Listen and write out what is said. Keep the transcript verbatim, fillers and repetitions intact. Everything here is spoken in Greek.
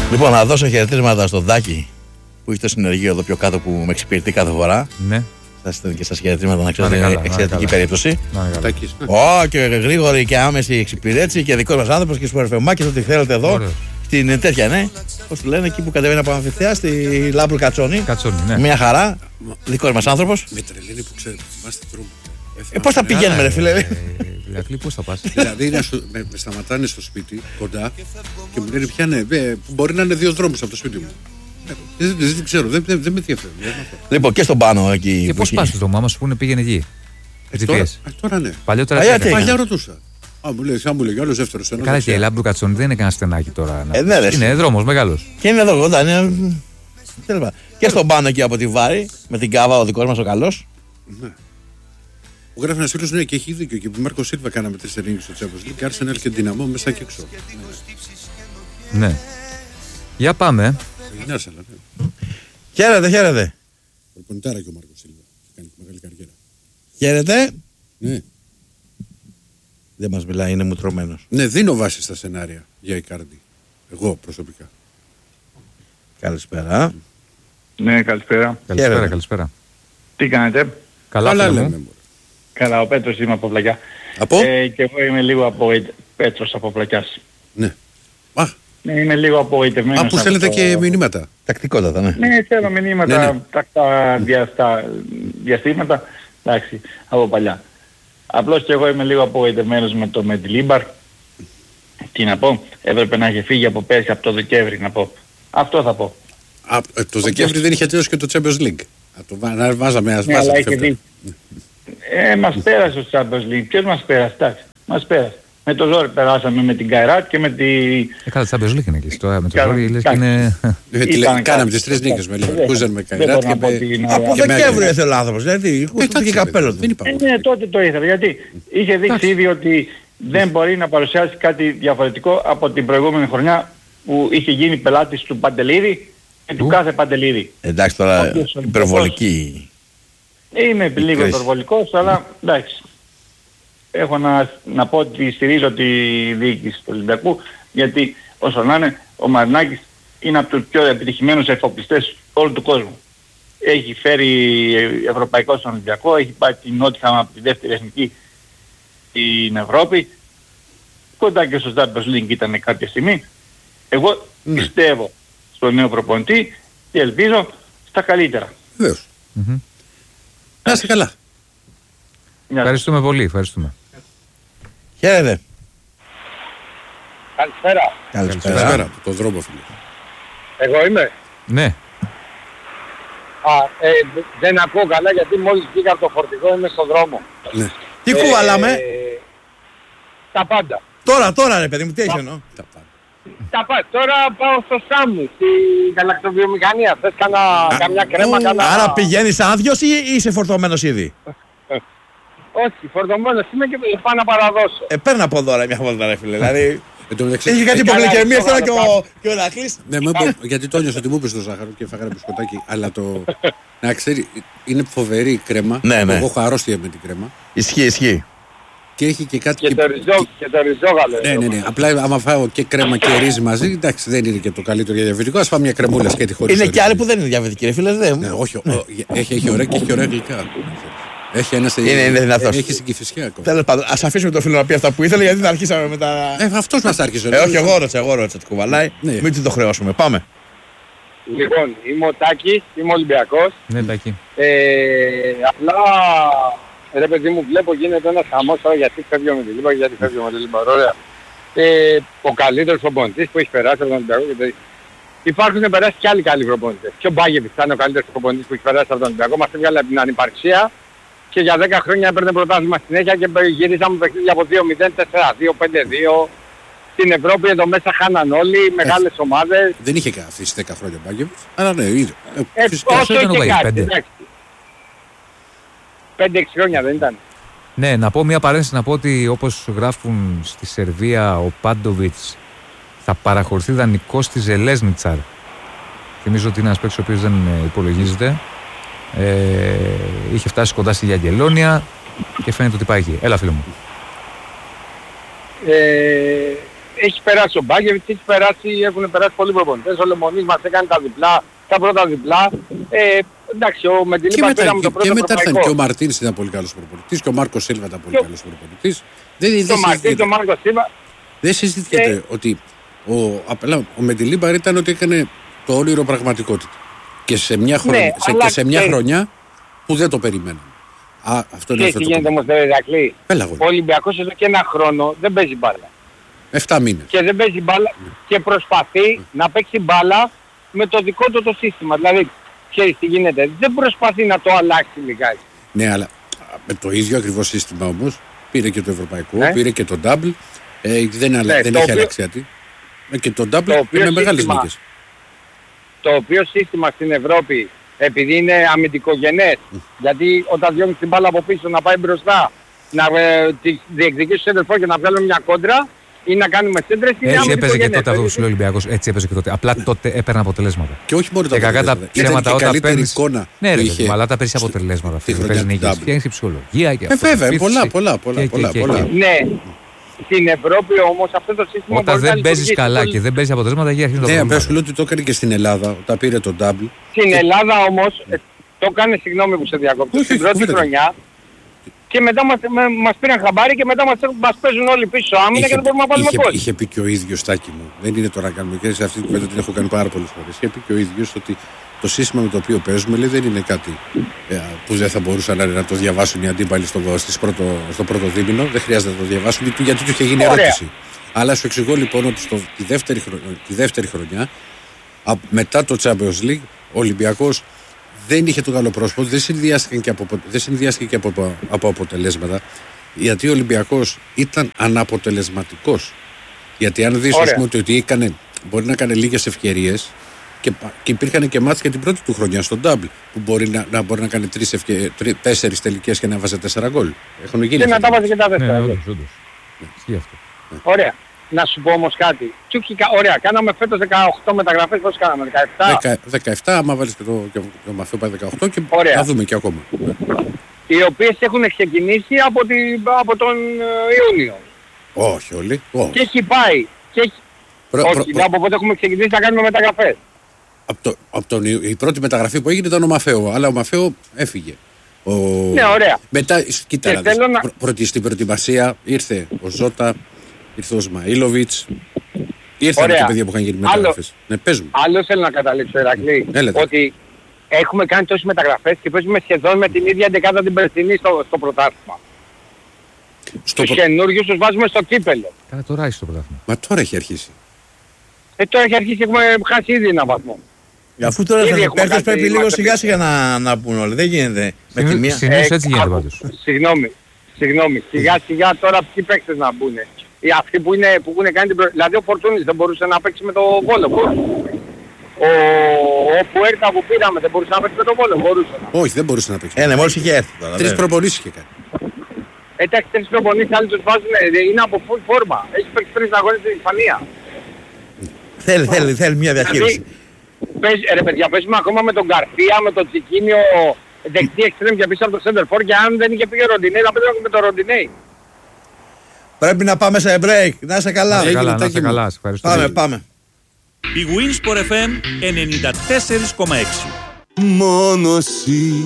Λοιπόν, να δώσω χαιρετίσματα στον Δάκη που έχει το συνεργείο εδώ πιο κάτω που με εξυπηρετεί κάθε φορά. Ναι. Θα στέλνω και σας χαιρετίσματα να ξέρετε, είναι εξαιρετική περίπτωση. Ω, και γρήγορη και άμεση εξυπηρέτηση και δικός μας άνθρωπος και σπορεφευμάκης, ό,τι θέλετε εδώ. Ωραίος. Στην τέτοια, ναι. Πώς του λένε, εκεί που κατεβαίνει από αμφιθέα, στη Λάμπρου Κατσόνη. Κατσόνη, ναι. Μια χαρά. Δικός μας άνθρωπος. Με τρελαίνει που ξέρετε, θυμάστε τρόπο. Ε, πώς θα πηγαίνουμε, ρε φίλε. Ηρακλή, πώς θα πας. Δηλαδή με σταματάνε στο σπίτι κοντά και μου λένε πιάνε. Μπορεί να είναι δύο δρόμους από το σπίτι μου. Δεν, δεν, δεν ξέρω, δεν, δεν, δεν με ενδιαφέρει. Λοιπόν, και στον πάνω εκεί. Και πώς πας στο δρόμο, άμα σου πούνε πήγαινε εκεί. Ε, τώρα, τώρα ναι. Παλιότερα Παλιά, παλιά ρωτούσα. Α, μου λέει, μου λέει, άλλος δεύτερος. Καλά, και η Λάμπρου Κατσόνη δεν είναι κανένα στενάκι τώρα. Ε, ναι, ρε, είναι δρόμος μεγάλος. Και είναι εδώ κοντά. Είναι... Και στον πάνω εκεί από τη Βάρη, με την Κάβα, ο δικός μας ο καλός. Ναι. Μου γράφει ένα φίλο ναι, και έχει δίκιο. Και που Μάρκο Σίλβα κάναμε τρεις ελληνικές στο Champions League και άρχισε να έρχεται δυναμό μέσα και έξω. Ναι. ναι. Για πάμε. Είναι Άρσαλα, ναι. Χαίρετε, χαίρετε. Προπονητάρα και ο Μάρκο Σίλβα. Κάνει μεγάλη καριέρα. Χαίρετε. Ναι. Δεν μας μιλάει, είναι μουτρωμένος. Ναι, δίνω βάση στα σενάρια για Ικάρντι. Εγώ προσωπικά. Καλησπέρα. Ναι, καλησπέρα. Καλησπέρα, καλησπέρα. Τι κάνετε. Καλά, Καλά λέμε. λέμε. Καλά, ο Πέτρος είμαι από Πλακιά. Από? Ε, και εγώ είμαι λίγο απογοητευμένος. Πέτρος από Πλακιάς. Ναι. Α, ναι, είμαι λίγο απογοητευμένος. Α, που στέλνετε το... και μηνύματα. Τακτικότατα, ναι. Ναι, θέλω μηνύματα, ναι, ναι. τακτά διαστα... διαστήματα, εντάξει, από παλιά. Απλώς και εγώ είμαι λίγο απογοητευμένος με το Μεντιλίμπαρ. Τι να πω, έπρεπε να έχει φύγει από πέρσι, από το Δεκέμβρη να πω. Αυτό θα πω. Α, το Δεκέμβρη δεν είχε τελειώσει και το Champions League. Α, το βά, βάζαμε ένα ναι, αλλά είχε δει. Ε, μας πέρασε ο Champions League. Ποιος μας πέρασε, εντάξει, μας πέρασε. Με το ζόρι περάσαμε με την Καϊράτ και με τη... Ε, καλά, Champions League είναι εκεί. Με το ζόρι λες και είναι... Κάναμε τις τρεις νίκες με Leverkusen, με Καϊράτ και με... Από Δεκέμβριο ήθελε ο άνθρωπος, δηλαδή, χωρίς και καπέλο του. Ναι, τότε το ήθελε, γιατί είχε δείξει ήδη ότι δεν μπορεί να παρουσιάσει κάτι διαφορετικό από την προηγούμενη χρονιά που είχε γίνει πελάτης του Παντελίδη και του κάθε Παντελίδη. Εντάξει τώρα, υπερβολική. Είμαι λίγο υπερβολικός, αλλά εντάξει. Έχω να, να πω ότι στηρίζω τη διοίκηση του Ολυμπιακού, γιατί όσο να είναι, ο Μαρινάκης είναι από τους πιο επιτυχημένους εφοπλιστές όλου του κόσμου. Έχει φέρει ευρωπαϊκό στον Ολυμπιακό, έχει πάει την Νότιχαμ από τη δεύτερη εθνική στην Ευρώπη. Κοντά και στο Champions League ήταν κάποια στιγμή. Εγώ mm. πιστεύω στον νέο προπονητή και ελπίζω στα καλύτερα. Βεβαίως. Mm-hmm. Να είστε καλά. Ευχαριστούμε πολύ, ευχαριστούμε. Χαίρετε. Καλησπέρα. Καλησπέρα. Καλησπέρα από τον δρόμο, φίλε. Εγώ είμαι. Ναι. Α, ε, δεν ακούω καλά γιατί μόλις βγήκα από το φορτηγό είμαι στον δρόμο. Ναι. Τι ε, κουβαλάμε. Ε, τα πάντα. Τώρα, τώρα ρε παιδί μου, τι έχει εννοώ. Τα πάντα. Τα πάντα. Τώρα πάω στο Σάμου, στη γαλακτοβιομηχανία. Θες κάνα, καμιά κρέμα, κάνα... Άρα πηγαίνεις άδειος ή είσαι φορτωμένος ήδη. Όχι, φορτωμένος είμαι και πάω να παραδώσω. Ε, παίρνω από εδώ ρε μια βόλτα ρε φίλε, δηλαδή... Μεταξύ... Έχει κάτι υπογλυκαιμίες τώρα και ο, και ο Ηρακλής. Ναι, μου είπε, γιατί το νιώσα ότι μου είπες το ζάχαρο και φάγανε μπισκοτάκι, αλλά το... Να ξέρει, είναι φοβερή η κρέμα. Ναι, ναι. Εγώ έχω αρρώστια με την κρέμα. Ισχύει, ισχύει. Και έχει και κάτι... Και, και... το, ριζό, και το ριζόγαλο. Ναι, ναι, ναι. Απλά άμα φάω και κρέμα και ρύζι μαζί, εντάξει, δεν είναι και το καλύτερο για διαβητικό. Ας φάω μια κρεμούλα σκέτη χωρίς. Είναι και άλλοι που δεν είναι διαβητικοί, ρε φίλε. Δεν... Ναι, όχι, ναι. Έχει, έχει ωραία και έχει ωραία γλυκά. Έχει ένα σε... είναι, είναι δυνατός. Έχει συγκυφισιά ακόμα. Τέλος πάντων, ας αφήσουμε το φίλο να πει αυτά που ήθελε, γιατί δεν αρχίσαμε με τα. Ε, αυτός μας άρχισε. Ε, όχι, εγώ ρώτησα, εγώ ρώτησα τι κουβαλάει. Ναι. Μην του το χρεώσουμε. Πάμε. Λοιπόν, είμαι ο Τάκης, είμαι Ολυμπιακός. Ναι, Τάκη. Ε, απλά, ρε παιδί μου, βλέπω γίνεται ένας χαμός τώρα γιατί φεύγει ο Μεντιλίμπαρ, γιατί φεύγει ο Μεντιλίμπαρ. Ωραία. Ε, ο καλύτερος προπονητής που έχει περάσει από τον Ολυμπιακό. Υπάρχουν περάσει και άλλοι καλοί προπονητές. Και ο Μπάγεβιτς ήταν ο καλύτερος προπονητής που έχει περάσει από τον Ολυμπιακό. Μας έβγαλε από την ανυπαρξία και για δέκα χρόνια έπαιρνε πρωτάθλημα συνέχεια και γυρίσαμε παιχνίδια από δύο μηδέν, τέσσερα δύο, πέντε δύο. Στην Ευρώπη εδώ μέσα χάναν όλοι, μεγάλες ομάδες. Δεν είχε καθίσει δέκα χρόνια ο Μπάγεβιτς, αλλά ναι, είδε. Ε, όσο είχε κάτι, εντάξει. πέντε έξι χρόνια δεν ήταν. Ναι, να πω μια παρένθεση, να πω ότι όπως γράφουν στη Σερβία ο Πάντοβιτς θα παραχωρηθεί δανεικός στη Ζελέσνιτσαρ. Θυμίζω ότι είναι ένας παίκτης ο οποίος δεν υπολογίζεται. Ε, είχε φτάσει κοντά στη Γιαγγελόνια και φαίνεται ότι πάει εκεί. Έλα φίλε μου. Ε, έχει περάσει ο Μπάκεβιτς, έχει περάσει, έχουν περάσει πολλοί προπονητές. Ο Λεμονής μας έκανε τα διπλά, τα πρώτα διπλά. Ε, εντάξει, ο Μεντιλίμπαρ πήραμε το πρώτο. Και μετά ήρθαν και ο Μαρτίνς ήταν πολύ καλός προπονητής και ο Μάρκος Σίλβα ήταν πολύ καλός προπονητής. Ο Μαρτίνς και ο Μάρκος Σίλβα. Δεν συζητιέται ότι ο, απλά, ο Μεντιλίμπαρ ήταν ότι έκανε το όνειρο πραγματικότητα. Και σε μια, χρονιά, ναι, σε, και σε μια χρονιά που δεν το περιμέναμε. Α, αυτό είναι και αυτό τι γίνεται όμως, Ηρακλή. Ο Ολυμπιακός εδώ και ένα χρόνο δεν παίζει μπάλα. Εφτά μήνες. Και δεν παίζει μπάλα mm. και προσπαθεί mm. να παίξει μπάλα με το δικό του το σύστημα. Δηλαδή, ξέρεις τι γίνεται. Δεν προσπαθεί να το αλλάξει λιγάκι. Ναι, αλλά με το ίδιο ακριβώς σύστημα όμως πήρε και το ευρωπαϊκό, ε? πήρε και το double. Ε, δεν αλλα... ναι, δεν έχει οποίο... αλλάξει κάτι. Και το double το είναι μεγάλες νίκες. Το οποίο σύστημα στην Ευρώπη, επειδή είναι αμυντικογενές, mm. γιατί όταν διώχνεις την μπάλα από πίσω να πάει μπροστά, να ε, τη διεκδικήσει το σέντερ και να βγάλουμε μια κόντρα ή να κάνουμε σέντρες, είναι έτσι έπαιζε και τότε αυτό που σου λέει ο Ολυμπιακός, έτσι έπαιζε και τότε. Απλά τότε έπαιρνε αποτελέσματα. Και όχι μόνο τα αποτελέσματα. Και κακά τα ψέματα όταν παίρνεις... εικόνα ναι ρε, είχε... αλλά τα παίρνεις αποτελέσματα. Παίρνεις νίκες, φτιάχνεις η ψυχολογία και αυτό. Ε, βέβαια, πολλά, πολλά, πολλά. Ναι. Στην Ευρώπη όμως αυτό το σύστημα όταν δεν παίζεις καλά και δεν παίζεις αποτελέσματα, εκεί αρχίζει το πρόβλημα. Ναι, σου λέω ότι το έκανε και στην Ελλάδα όταν πήρε το double. Στην Ελλάδα όμως το έκανε, συγγνώμη που σε διακόπτω, στην πρώτη χρονιά και μετά μας, μας πήραν χαμπάρι και μετά μας, μας παίζουν όλοι πίσω άμυνα και δεν μπορούμε να βάλουμε κόλ. Είχε πει και ο ίδιος, Τάκη μου, δεν είναι τώρα να κάνουμε και σε αυτή την κουβέντα την έχω κάνει πάρα πολλές φορές. Είχε πει και ο ίδιος ότι το σύστημα με το οποίο παίζουμε λέει, δεν είναι κάτι ε, που δεν θα μπορούσαν να, να το διαβάσουν οι αντίπαλοι στο, πρώτο, στο πρώτο δίμηνο. Δεν χρειάζεται να το διαβάσουν γιατί, γιατί του είχε γίνει Ωραία. ερώτηση. Αλλά σου εξηγώ λοιπόν ότι στο, τη, δεύτερη χρονιά, τη δεύτερη χρονιά α, μετά το Champions League ο Ολυμπιακός δεν είχε το καλό πρόσωπο, δεν συνδυάστηκε και, από, δεν συνδυάστηκε και από, από αποτελέσματα, γιατί ο Ολυμπιακός ήταν αναποτελεσματικός. Γιατί αν δεις πούμε, ότι, ότι έκανε, μπορεί να κάνει λίγες ευκαιρίες και, και υπήρχαν και μάτς και την πρώτη του χρονιά στο double που μπορεί να, να, μπορεί να κάνει τρεις ευκαι, τρι, τέσσερις τελικές και να βάζει τέσσερα γκολ. Έχουν γίνει. Και να τα βάζει και τα τέσσερα. Ναι, όντως, όντως. Ναι. Αυτό. Ναι. Ωραία. Να σου πω όμως κάτι. Τσούκικα, ωραία, κάναμε φέτος δεκαοκτώ μεταγραφές, πώς κάναμε, δεκαεπτά. δεκαεπτά, άμα βάλεις και το, και το Μαθαίο πάει δεκαοκτώ και ωραία. Θα δούμε και ακόμα. Οι οποίες έχουν ξεκινήσει από, τη, από τον Ιούνιο. Όχι όλοι. Όχι. Και έχει πάει. Και έχει... Προ, όχι, προ, προ... από πότε έχουμε ξεκινήσει να κάνουμε μεταγραφές. Από το, από τον, η πρώτη μεταγραφή που έγινε ήταν ο Μαθαίο, αλλά ο Μαθαίο έφυγε. Ο... Ναι, ωραία. Μετά, κοίτα, δεις, να... προ, προ, στην προετοιμασία ήρθε ο Ζώτα, ήρθε ο Σμαΐλοβιτς, ήρθαν και παιδιά που είχαν γίνει μεταγραφές. Ναι, παίζουμε. Άλλο θέλω να καταλήξω, Ηρακλή, ότι έχουμε κάνει τόσες μεταγραφές και παίζουμε σχεδόν με την ίδια εντεκάδα την περσινή στο, στο πρωτάθλημα. Στο τους προ... καινούργιους τους βάζουμε στο κύπελλο. Κάνα τώρα έχει στο πρωτάθλημα. Μα τώρα έχει αρχίσει. Ε, τώρα έχει αρχίσει και έχουμε χάσει ήδη ένα βαθμό. Αφού τώρα θα παίρνεις πρέπει λίγο σιγά σιγά να, να πούν όλοι. Δεν γίνεται με τη μία. Συνήθως έτσι γίνεται πάντως. Συγγνώμη, συγγνώμη. Σιγά σιγά τώρα ποιοι παίκτες να μπουν. Οι αυτοί που, είναι, που έχουν κάνει την προ... Δηλαδή ο Φορτούνης δεν μπορούσε να παίξει με το Βόλο. Ο, ο Πουέρτα που πήραμε δεν μπορούσε να παίξει με το Βόλο. Μπορούσε. Όχι, δεν μπορούσε να παίξει. Ε, ναι, μόλις είχε έρθει τώρα. Τρεις προπονήσεις είχε κάνει. Εντάξει, τρεις προπονήσεις άλλοι τους βάζουν, είναι από full φόρμα. Έχει παίξει τρεις αγώνες στην Ισπανία. Θέλει, θέλει, θέλει μια διαχείριση. Παίζει, ρε παιδιά, παίζουμε ακόμα με τον Γκαρθία, με τον Τσικίνιο δεξί εξτρέμ και πίσω από το center for και αν δεν είχε πει ο Ροντινέι, θα παίζουμε με τον Ροντινέι. Πρέπει να πάμε σε break. Να είσαι καλά. Να είσαι καλά, να είσαι καλά. Πάμε, πάμε. Η Winsport εφ εμ ενενήντα τέσσερα κόμμα έξι. Μόνο εσύ